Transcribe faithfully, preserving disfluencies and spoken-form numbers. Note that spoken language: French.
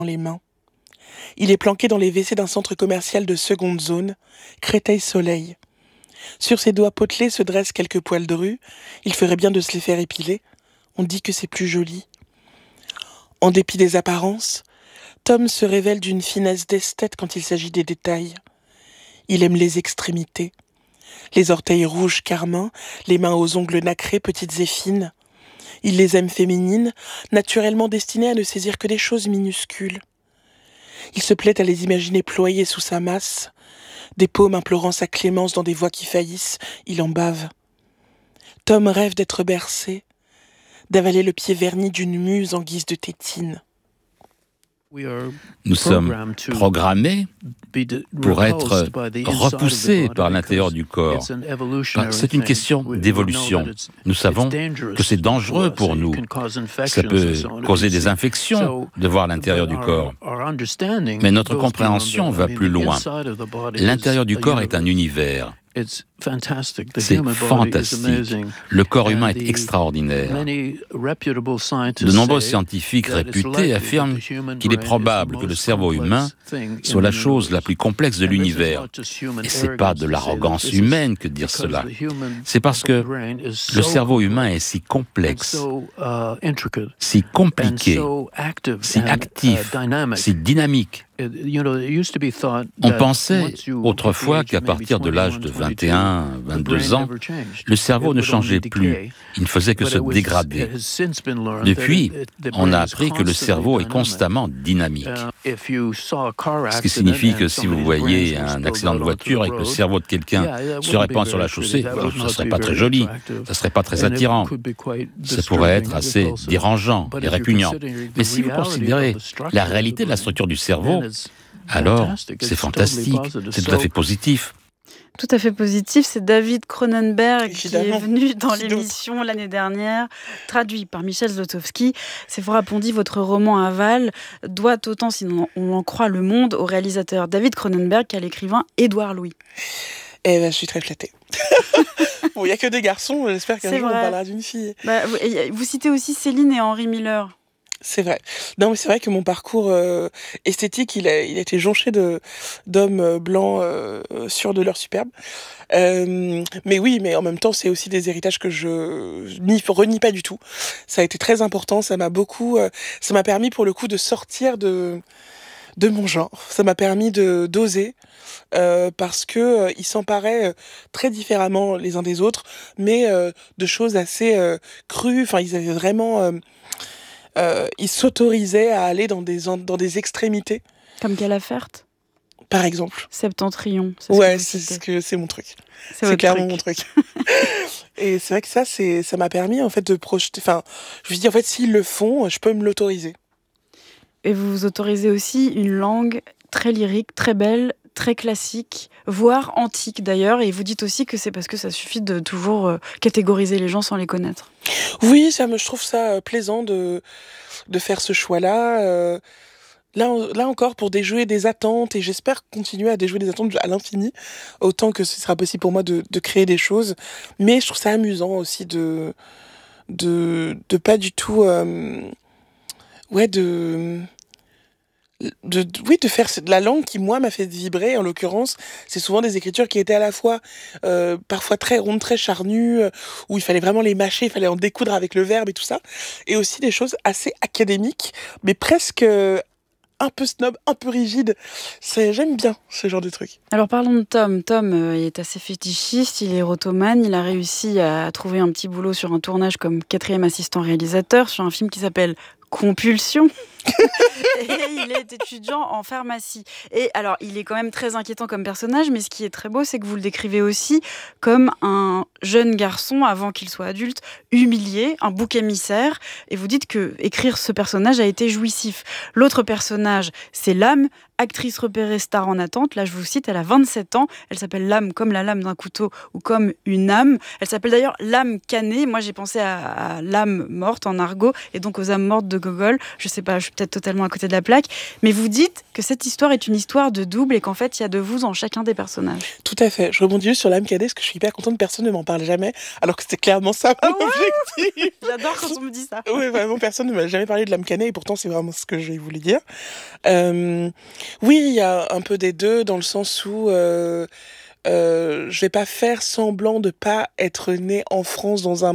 les mains. Il est planqué dans les W C d'un centre commercial de seconde zone, Créteil-Soleil. Sur ses doigts potelés se dressent quelques poils drus. Il ferait bien de se les faire épiler. On dit que c'est plus joli. En dépit des apparences, Tom se révèle d'une finesse d'esthète quand il s'agit des détails. Il aime les extrémités. Les orteils rouges carmins, les mains aux ongles nacrés, petites et fines. Il les aime féminines, naturellement destinées à ne saisir que des choses minuscules. Il se plaît à les imaginer ployées sous sa masse, des paumes implorant sa clémence dans des voix qui faillissent, il en bave. Tom rêve d'être bercé, d'avaler le pied verni d'une muse en guise de tétine. Nous sommes programmés pour être repoussés par l'intérieur du corps. C'est une question d'évolution. Nous savons que c'est dangereux pour nous. Ça peut causer des infections de voir l'intérieur du corps. Mais notre compréhension va plus loin. L'intérieur du corps est un univers. C'est fantastique. Le corps humain est extraordinaire. De nombreux scientifiques réputés affirment qu'il est probable que le cerveau humain soit la chose la plus complexe de l'univers. Et c'est pas de l'arrogance humaine que de dire cela. C'est parce que le cerveau humain est si complexe, si compliqué, si actif, si dynamique. On pensait autrefois qu'à partir de l'âge de vingt et un, vingt-deux ans, le cerveau ne changeait plus, il ne faisait que se dégrader. Depuis, on a appris que le cerveau est constamment dynamique. Ce qui signifie que si vous voyez un accident de voiture et que le cerveau de quelqu'un se répand sur la chaussée, ça ne serait pas très joli, ça ne serait pas très attirant. Ça pourrait être assez dérangeant et répugnant. Mais si vous considérez la réalité de la structure du cerveau, alors c'est fantastique, c'est tout à fait positif. Tout à fait positif, c'est David Cronenberg qui est venu dans l'émission l'année dernière, traduit par Michel Zlotowski. Sephora Pondy, votre roman Aval doit autant, si on en croit Le Monde, au réalisateur David Cronenberg qu'à l'écrivain Édouard Louis. Eh ben, je suis très flattée. Bon, il n'y a que des garçons, j'espère qu'un jour on parlera d'une fille. Bah, vous, vous citez aussi Céline et Henri Miller. C'est vrai. Non, mais c'est vrai que mon parcours euh, esthétique, il a, il a été jonché de, d'hommes blancs euh, sûrs de leur superbe. Euh, mais oui, mais en même temps, c'est aussi des héritages que je nie, renie pas du tout. Ça a été très important, ça m'a beaucoup... Euh, ça m'a permis, pour le coup, de sortir de, de mon genre. Ça m'a permis de, d'oser, euh, parce que euh, ils s'emparaient très différemment les uns des autres, mais euh, de choses assez euh, crues. Enfin, ils avaient vraiment... Euh, Euh, il s'autorisait à aller dans des, dans des extrémités. Comme Calafert, par exemple. Septentrion. C'est ouais, c'est, ce que, c'est mon truc. C'est, c'est clairement truc. mon truc. Et c'est vrai que ça, c'est, ça m'a permis en fait de projeter. Enfin, je me dis en fait, s'ils le font, je peux me l'autoriser. Et vous vous autorisez aussi une langue très lyrique, très belle, très classique, voire antique d'ailleurs, et vous dites aussi que c'est parce que ça suffit de toujours euh, catégoriser les gens sans les connaître. Oui, ça me, je trouve ça euh, plaisant de, de faire ce choix-là. Euh, là, là encore, pour déjouer des attentes, et j'espère continuer à déjouer des attentes à l'infini, autant que ce sera possible pour moi de, de créer des choses. Mais je trouve ça amusant aussi de, de, de pas du tout... Euh, ouais, de... De, de, oui, de faire de la langue qui, moi, m'a fait vibrer. En l'occurrence, c'est souvent des écritures qui étaient à la fois euh, parfois très rondes, très charnues, euh, où il fallait vraiment les mâcher, il fallait en découdre avec le verbe et tout ça. Et aussi des choses assez académiques, mais presque euh, un peu snob, un peu rigide. C'est, j'aime bien ce genre de truc. Alors parlons de Tom. Tom euh, est assez fétichiste, il est érotomane, il a réussi à trouver un petit boulot sur un tournage comme quatrième assistant réalisateur sur un film qui s'appelle Compulsion. Et il est étudiant en pharmacie. Et alors, il est quand même très inquiétant comme personnage, mais ce qui est très beau, c'est que vous le décrivez aussi comme un jeune garçon, avant qu'il soit adulte, humilié, un bouc émissaire. Et vous dites que écrire ce personnage a été jouissif. L'autre personnage, c'est Lame, actrice repérée, star en attente. Là, je vous cite, elle a vingt-sept ans. Elle s'appelle Lame comme la lame d'un couteau ou comme une âme. Elle s'appelle d'ailleurs Lame Canée. Moi, j'ai pensé à, à l'âme morte en argot et donc aux âmes mortes de Gogol. Je sais pas, je suis peut-être totalement à côté de la plaque, mais vous dites que cette histoire est une histoire de double et qu'en fait, il y a de vous dans chacun des personnages. Tout à fait. Je rebondis juste sur l'âme cadette parce que je suis hyper contente, personne ne m'en parle jamais, alors que c'était clairement ça mon Ah ouais objectif. J'adore quand on me dit ça. Oui, vraiment, personne ne m'a jamais parlé de l'âme cannée et pourtant c'est vraiment ce que j'ai voulu dire. Euh, oui, il y a un peu des deux dans le sens où euh, euh, je vais pas faire semblant de pas être née en France dans un